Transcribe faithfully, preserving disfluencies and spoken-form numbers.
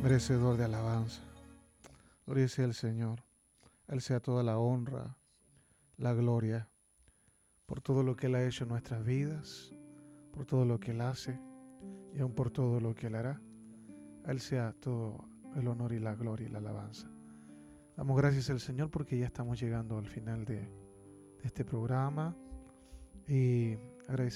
merecedor de alabanza. Gloria sea el Señor. A Él sea toda la honra, la gloria, por todo lo que Él ha hecho en nuestras vidas, por todo lo que Él hace y aún por todo lo que Él hará. A Él sea todo el honor y la gloria y la alabanza. Damos gracias al Señor porque ya estamos llegando al final de, de este programa y agradecemos